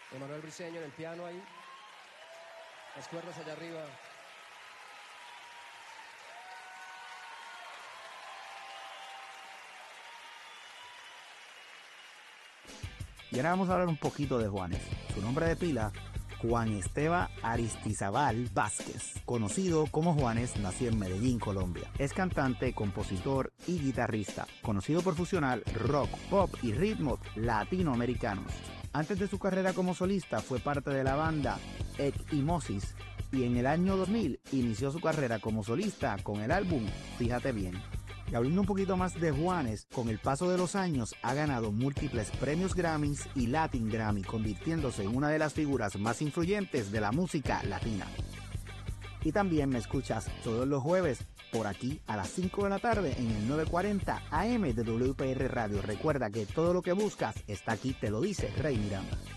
Emanuel Briceño en el piano ahí. Las cuerdas allá arriba. Y ahora vamos a hablar un poquito de Juanes. Su nombre de pila, Juan Esteban Aristizabal Vázquez, conocido como Juanes, nació en Medellín, Colombia. Es cantante, compositor y guitarrista, conocido por fusionar rock, pop y ritmos latinoamericanos. Antes de su carrera como solista fue parte de la banda Equimosis y en el año 2000 inició su carrera como solista con el álbum Fíjate Bien. Y hablando un poquito más de Juanes, con el paso de los años ha ganado múltiples premios Grammys y Latin Grammy, convirtiéndose en una de las figuras más influyentes de la música latina. Y también me escuchas todos los jueves por aquí a las 5 de la tarde en el 940 AM de WPR Radio. Recuerda que todo lo que buscas está aquí, te lo dice Rey Miranda.